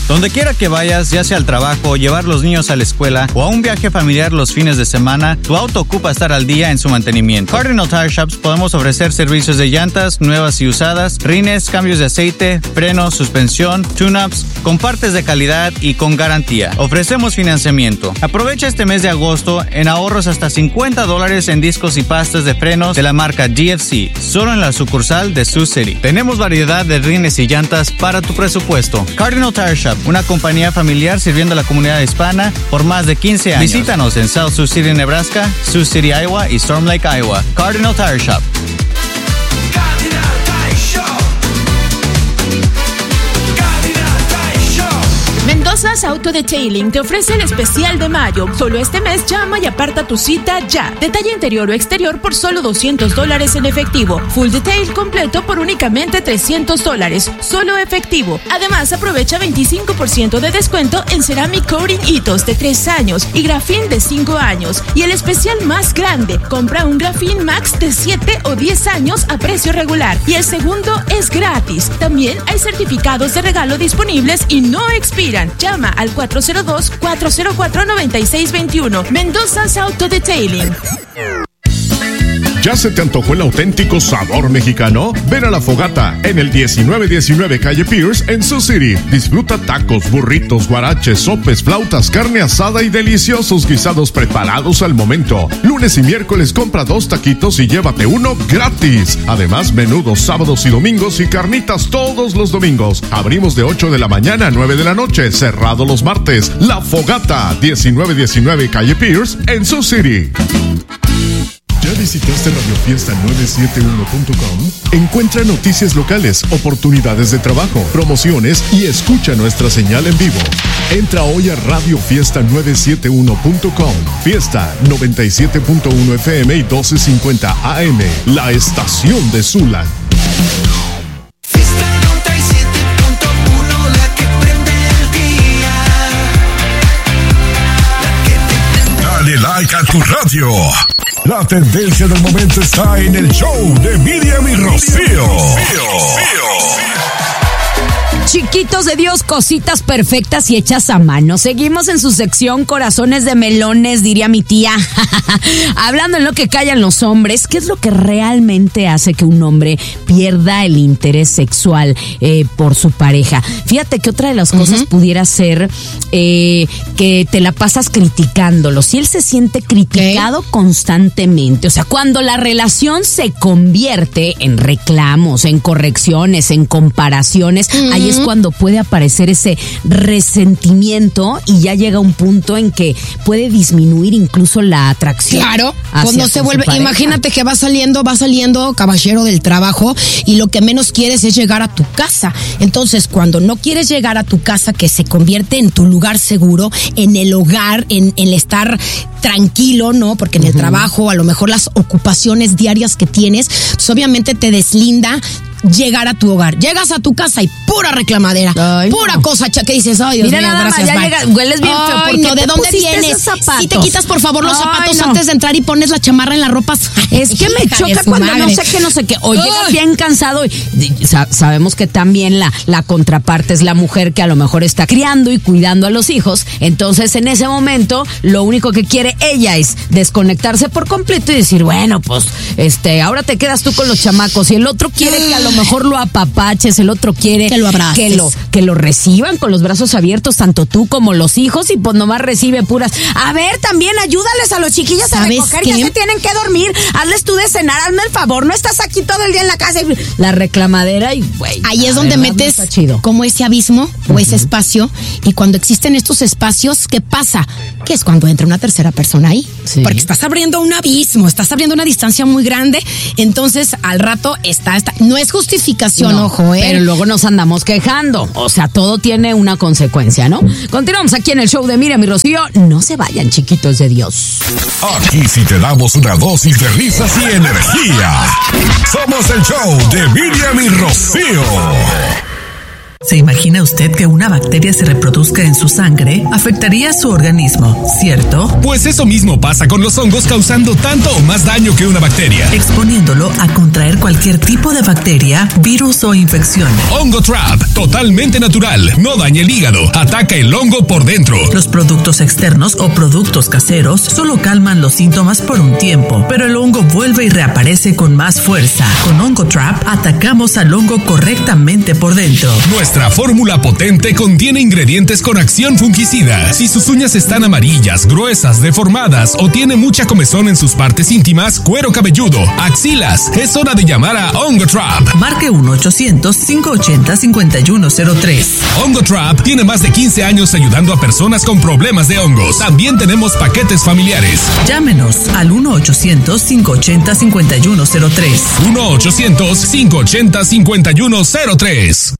Donde quiera que vayas, ya sea al trabajo, llevar los niños a la escuela o a un viaje familiar los fines de semana, tu auto ocupa estar al día en su mantenimiento. Cardinal Tire Shops podemos ofrecer servicios de llantas nuevas y usadas, rines, cambios de aceite, frenos, suspensión, tune-ups, con partes de calidad y con garantía. Ofrecemos financiamiento. Aprovecha este mes de agosto en ahorros hasta $50 en discos y pastas de frenos de la marca GFC, solo en la sucursal de Sioux City. Tenemos variedad de rines y llantas para tu presupuesto. Cardinal Tire Shop, una compañía familiar sirviendo a la comunidad hispana por más de 15 años. Visítanos en South Sioux City, Nebraska, Sioux City, Iowa y Storm Lake, Iowa. Cardinal Tire Shop. Mendoza's Auto Detailing te ofrece el especial de mayo. Solo este mes llama y aparta tu cita ya. Detalle interior o exterior por solo $200 en efectivo. Full detail completo por únicamente $300. Solo efectivo. Además, aprovecha 25% de descuento en Ceramic Coating Hitos de 3 años y Graphene de 5 años. Y el especial más grande, compra un Graphene Max de 7 o 10 años a precio regular. Y el segundo es gratis. También hay certificados de regalo disponibles y no expiran. Llama al 402-404-9621. Mendoza's Auto Detailing. ¿Ya se te antojó el auténtico sabor mexicano? Ven a La Fogata en el 1919 Calle Pierce en Sioux City. Disfruta tacos, burritos, guaraches, sopes, flautas, carne asada y deliciosos guisados preparados al momento. Lunes y miércoles compra 2 taquitos y llévate uno gratis. Además, menudos sábados y domingos y carnitas todos los domingos. Abrimos de 8 de la mañana a 9 de la noche, cerrado los martes. La Fogata, 1919 Calle Pierce en Sioux City. ¿Ya visitaste radiofiesta971.com? Encuentra noticias locales, oportunidades de trabajo, promociones y escucha nuestra señal en vivo. Entra hoy a radiofiesta971.com. Fiesta 97.1 FM y 1250 AM. La estación de Zula. Fiesta 97.1, la que prende el día. Dale like a tu radio. La tendencia del momento está en el show de Miriam y Rocío. Chiquitos de Dios, cositas perfectas y hechas a mano. Seguimos en su sección Corazones de Melones, diría mi tía. Hablando en lo que callan los hombres, ¿qué es lo que realmente hace que un hombre pierda el interés sexual por su pareja? Fíjate que otra de las cosas pudiera ser que te la pasas criticándolo. Si él se siente criticado constantemente, o sea, cuando la relación se convierte en reclamos, en correcciones, en comparaciones, ahí es cuando puede aparecer ese resentimiento y ya llega un punto en que puede disminuir incluso la atracción. Claro, cuando se vuelve, imagínate que va saliendo caballero del trabajo y lo que menos quieres es llegar a tu casa. Entonces, cuando no quieres llegar a tu casa, que se convierte en tu lugar seguro, en el hogar, en el estar tranquilo, ¿no? Porque en el trabajo, a lo mejor las ocupaciones diarias que tienes, pues obviamente te deslinda llegar a tu hogar. Llegas a tu casa y pura reclamadera, pura cosa que dices, ay, Dios mío, nada gracias, más, ya llegas, hueles bien feo. Ay, no, ¿de dónde vienes? Si te quitas, por favor, los zapatos antes de entrar y pones la chamarra en las ropas. Es que me choca cuando no sé qué. O llegas bien cansado y sabemos que también la contraparte es la mujer que a lo mejor está criando y cuidando a los hijos. Entonces, en ese momento, lo único que quiere ella es desconectarse por completo y decir, bueno, pues, ahora te quedas tú con los chamacos y el otro quiere que a lo mejor lo apapaches, el otro quiere que lo abraces, que lo reciban con los brazos abiertos, tanto tú como los hijos, y pues nomás recibe puras. A ver, también ayúdales a los chiquillos a recoger, ya se tienen que dormir, hazles tú de cenar, hazme el favor, no estás aquí todo el día en la casa. La reclamadera y güey. Ahí es donde metes como ese abismo o ese espacio, y cuando existen estos espacios, ¿qué pasa? Que es cuando entra una tercera persona ahí. Sí. Porque estás abriendo un abismo, estás abriendo una distancia muy grande, entonces al rato no es justificación, no, ojo, pero luego nos andamos quejando. O sea, todo tiene una consecuencia, ¿no? Continuamos aquí en el show de Miriam y Rocío. No se vayan, chiquitos de Dios. Aquí sí te damos una dosis de risas y energía. Somos el show de Miriam y Rocío. ¿Se imagina usted que una bacteria se reproduzca en su sangre? Afectaría su organismo, ¿cierto? Pues eso mismo pasa con los hongos, causando tanto o más daño que una bacteria, exponiéndolo a contraer cualquier tipo de bacteria, virus o infección. Hongo Trap, totalmente natural, no daña el hígado, ataca el hongo por dentro. Los productos externos o productos caseros solo calman los síntomas por un tiempo, pero el hongo vuelve y reaparece con más fuerza. Con Hongo Trap atacamos al hongo correctamente por dentro. Nuestra fórmula potente contiene ingredientes con acción fungicida. Si sus uñas están amarillas, gruesas, deformadas o tiene mucha comezón en sus partes íntimas, cuero cabelludo, axilas, es hora de llamar a Hongo Trap. Marque 1-800-580-5103. Hongo Trap tiene más de 15 años ayudando a personas con problemas de hongos. También tenemos paquetes familiares. Llámenos al 1-800-580-5103. 1-800-580-5103.